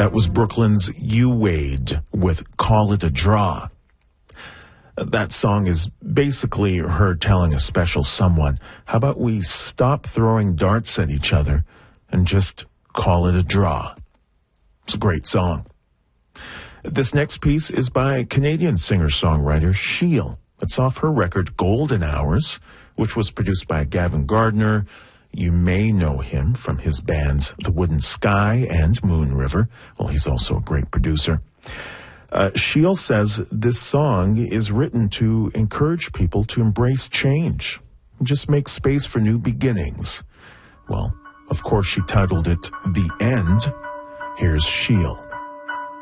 That was Brooklyn's You Wade with Call It a Draw. That song is basically her telling a special someone, how about we stop throwing darts at each other and just call it a draw? It's a great song. This next piece is by Canadian singer-songwriter Sheil. It's off her record Golden Hours, which was produced by Gavin Gardner. You may know him from his bands The Wooden Sky and Moon River. Well, he's also a great producer. Sheil says this song is written to encourage people to embrace change and just make space for new beginnings. Well, of course, she titled it The End. Here's Sheil.